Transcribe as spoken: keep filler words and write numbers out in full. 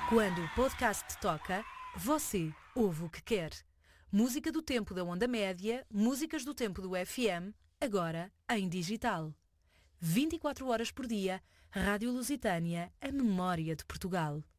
Quando o podcast toca, você ouve o que quer. Música do tempo da onda média, músicas do tempo do F M, agora em digital. vinte e quatro horas por dia, Rádio Lusitânia, a memória de Portugal.